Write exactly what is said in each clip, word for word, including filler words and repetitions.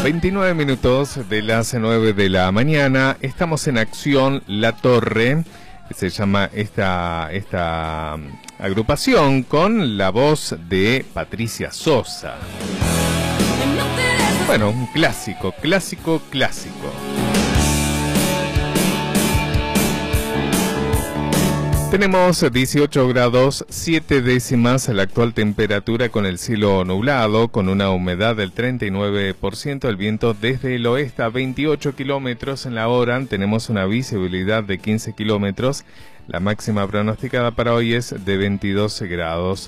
veintinueve minutos de las nueve de la mañana. Estamos en Acción La Torre. Se llama esta, esta agrupación con la voz de Patricia Sosa. Bueno, un clásico, clásico, clásico. Tenemos dieciocho grados, siete décimas la actual temperatura con el cielo nublado, con una humedad del treinta y nueve por ciento, el viento desde el oeste a veintiocho kilómetros en la hora, tenemos una visibilidad de quince kilómetros, la máxima pronosticada para hoy es de veintidós grados.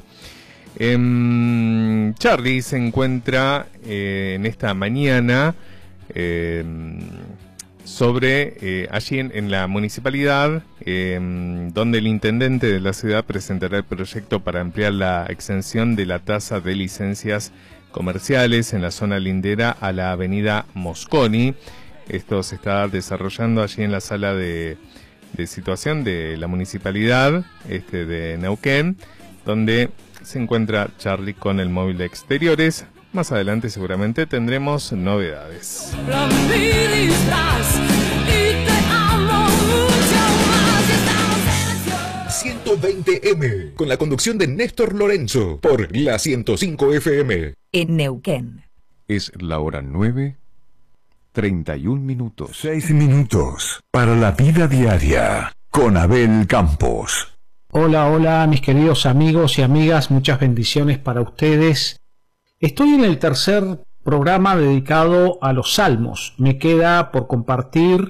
Eh, Charlie se encuentra eh, en esta mañana eh, sobre eh, allí en, en la municipalidad, eh, donde el intendente de la ciudad presentará el proyecto para ampliar la exención de la tasa de licencias comerciales en la zona lindera a la avenida Mosconi. Esto se está desarrollando allí en la sala de, de situación de la municipalidad este, de Neuquén, donde se encuentra Charlie con el móvil de exteriores. Más adelante seguramente tendremos novedades. ciento veinte eme, con la conducción de Néstor Lorenzo, por la ciento cinco efe eme. En Neuquén. Es la hora nueve, treinta y un minutos. Seis minutos para la vida diaria, con Abel Campos. Hola, hola, mis queridos amigos y amigas, muchas bendiciones para ustedes. Estoy en el tercer programa dedicado a los salmos. Me queda por compartir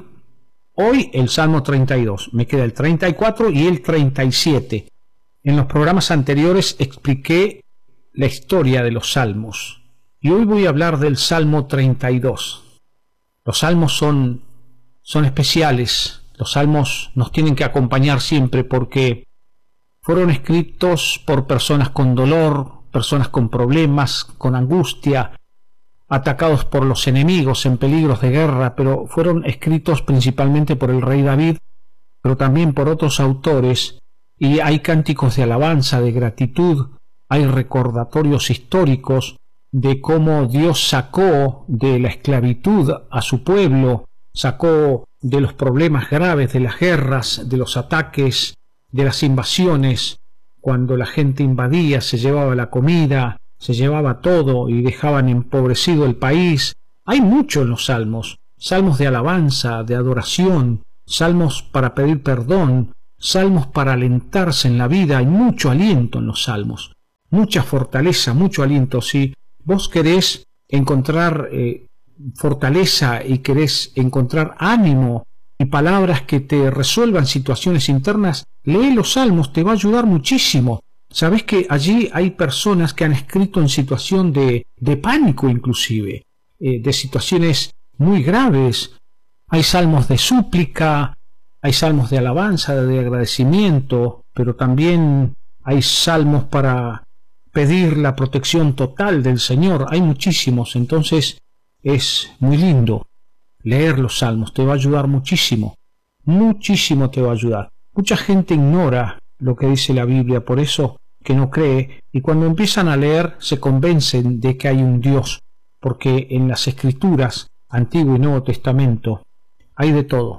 hoy el Salmo treinta y dos. Me queda el treinta y cuatro y el treinta y siete. En los programas anteriores expliqué la historia de los salmos. Y hoy voy a hablar del Salmo treinta y dos. Los salmos son, son especiales. Los salmos nos tienen que acompañar siempre porque fueron escritos por personas con dolor, personas con problemas, con angustia, atacados por los enemigos, en peligros de guerra, pero fueron escritos principalmente por el rey David, pero también por otros autores, y hay cánticos de alabanza, de gratitud, hay recordatorios históricos de cómo Dios sacó de la esclavitud a su pueblo, sacó de los problemas graves, de las guerras, de los ataques, de las invasiones, cuando la gente invadía, se llevaba la comida, se llevaba todo y dejaban empobrecido el país. Hay mucho en los salmos, salmos de alabanza, de adoración, salmos para pedir perdón, salmos para alentarse en la vida. Hay mucho aliento en los salmos, mucha fortaleza, mucho aliento. Si vos querés encontrar eh, fortaleza y querés encontrar ánimo y palabras que te resuelvan situaciones internas, lee los salmos, te va a ayudar muchísimo. Sabés que allí hay personas que han escrito en situación de, de pánico inclusive, eh, de situaciones muy graves. Hay salmos de súplica, hay salmos de alabanza, de agradecimiento, pero también hay salmos para pedir la protección total del Señor. Hay muchísimos, entonces es muy lindo leer los salmos, te va a ayudar muchísimo, muchísimo te va a ayudar. Mucha gente ignora lo que dice la Biblia, por eso que no cree, y cuando empiezan a leer se convencen de que hay un Dios, porque en las Escrituras, Antiguo y Nuevo Testamento, hay de todo.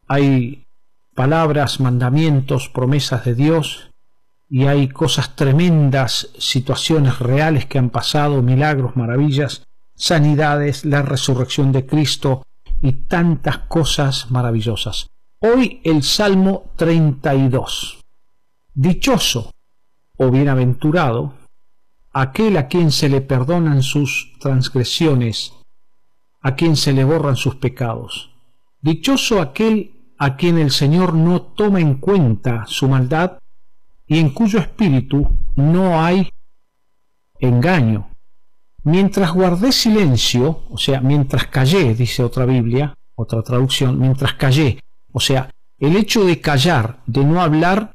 Hay palabras, mandamientos, promesas de Dios, y hay cosas tremendas, situaciones reales que han pasado, milagros, maravillas, sanidades, la resurrección de Cristo, y tantas cosas maravillosas. Hoy el Salmo treinta y dos. Dichoso o bienaventurado aquel a quien se le perdonan sus transgresiones, a quien se le borran sus pecados. Dichoso aquel a quien el Señor no toma en cuenta su maldad y en cuyo espíritu no hay engaño. Mientras guardé silencio, o sea, mientras callé, dice otra Biblia, otra traducción, mientras callé, o sea, el hecho de callar, de no hablar,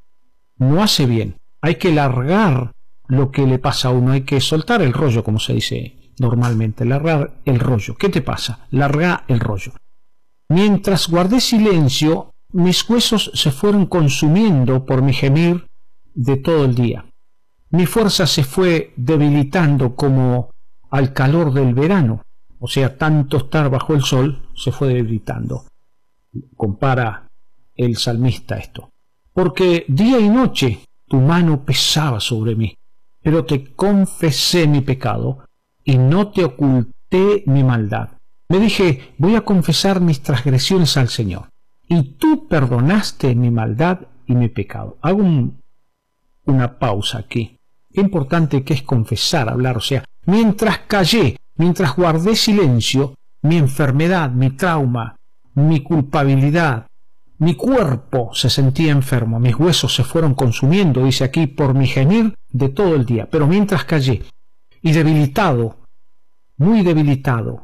no hace bien. Hay que largar lo que le pasa a uno, hay que soltar el rollo, como se dice normalmente, largar el rollo. ¿Qué te pasa? Larga el rollo. Mientras guardé silencio, mis huesos se fueron consumiendo por mi gemir de todo el día. Mi fuerza se fue debilitando como al calor del verano. o sea, tanto estar bajo el sol, se fue debilitando. Compara el salmista esto. Porque día y noche tu mano pesaba sobre mí, pero te confesé mi pecado y no te oculté mi maldad. Me dije, voy a confesar mis transgresiones al Señor, y tú perdonaste mi maldad y mi pecado. Hago un, una pausa aquí. Qué importante que es confesar, hablar. O sea, mientras callé, mientras guardé silencio, mi enfermedad, mi trauma, mi culpabilidad, mi cuerpo se sentía enfermo, mis huesos se fueron consumiendo, dice aquí, por mi gemir de todo el día. Pero mientras callé, y debilitado, muy debilitado,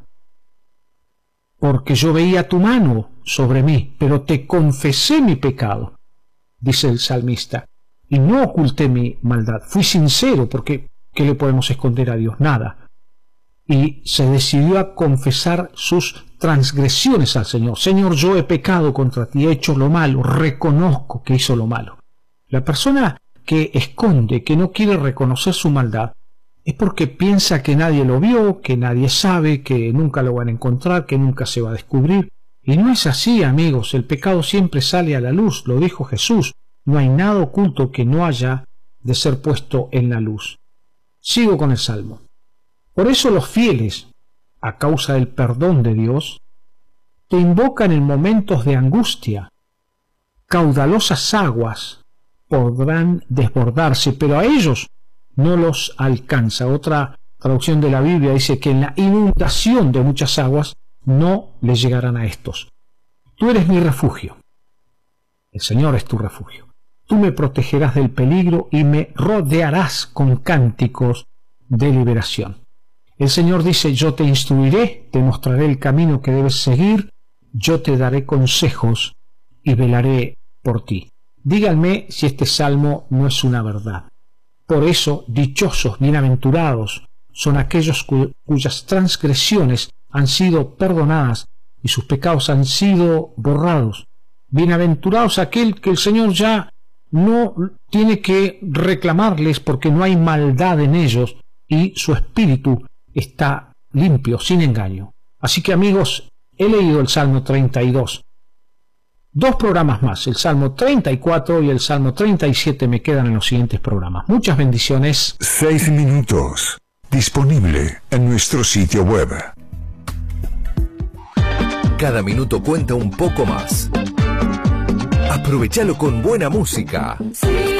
porque yo veía tu mano sobre mí, pero te confesé mi pecado, dice el salmista, y no oculté mi maldad. Fui sincero, porque ¿qué le podemos esconder a Dios? Nada. Y se decidió a confesar sus transgresiones al Señor. Señor, yo he pecado contra ti, he hecho lo malo, reconozco que hizo lo malo. La persona que esconde, que no quiere reconocer su maldad, es porque piensa que nadie lo vio, que nadie sabe, que nunca lo van a encontrar, que nunca se va a descubrir. Y no es así, amigos. El pecado siempre sale a la luz, lo dijo Jesús. No hay nada oculto que no haya de ser puesto en la luz. Sigo con el Salmo. Por eso los fieles, a causa del perdón de Dios, te invocan en momentos de angustia. Caudalosas aguas podrán desbordarse, pero a ellos no los alcanza. Otra traducción de la Biblia dice que en la inundación de muchas aguas no les llegarán a estos. Tú eres mi refugio. El Señor es tu refugio. Tú me protegerás del peligro y me rodearás con cánticos de liberación. El Señor dice, yo te instruiré, te mostraré el camino que debes seguir, yo te daré consejos y velaré por ti. Díganme si este salmo no es una verdad. Por eso, dichosos, bienaventurados, son aquellos cu- cuyas transgresiones han sido perdonadas y sus pecados han sido borrados. Bienaventurados aquel que el Señor ya no tiene que reclamarles porque no hay maldad en ellos y su espíritu está limpio, sin engaño. Así que, amigos, he leído el Salmo treinta y dos. Dos programas más, el Salmo treinta y cuatro y el Salmo treinta y siete me quedan en los siguientes programas. Muchas bendiciones. Seis minutos. Disponible en nuestro sitio web. Cada minuto cuenta un poco más. Aprovechalo con buena música. Sí.